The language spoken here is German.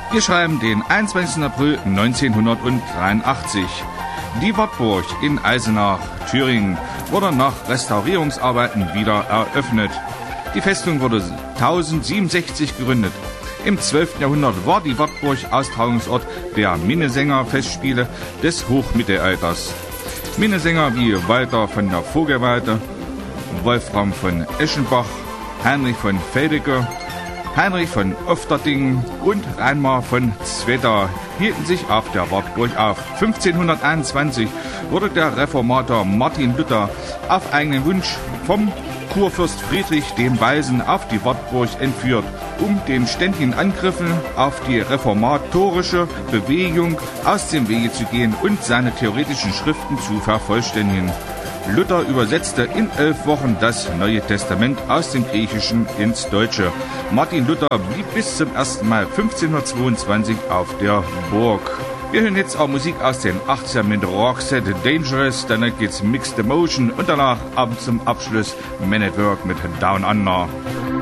Wir schreiben den 21. April 1983. Die Wartburg in Eisenach, Thüringen, wurde nach Restaurierungsarbeiten wieder eröffnet. Die Festung wurde 1067 gegründet. Im 12. Jahrhundert war die Wartburg Austragungsort der Minnesänger-Festspiele des Hochmittelalters. Minnesänger wie Walter von der Vogelweide, Wolfram von Eschenbach, Heinrich von Feldeke, Heinrich von Ofterdingen und Reinmar von Zwetter hielten sich auf der Wartburg auf. 1521 wurde der Reformator Martin Luther auf eigenen Wunsch vom Kurfürst Friedrich dem Weisen auf die Wartburg entführt, um den ständigen Angriffen auf die reformatorische Bewegung aus dem Wege zu gehen und seine theoretischen Schriften zu vervollständigen. Luther übersetzte in 11 Wochen das Neue Testament aus dem Griechischen ins Deutsche. Martin Luther blieb bis zum 1. Mai 1522 auf der Burg. Wir hören jetzt auch Musik aus den 80ern mit Roxette Dangerous, danach geht's Mixed Emotion und danach abends zum Abschluss Men at Work mit Down Under.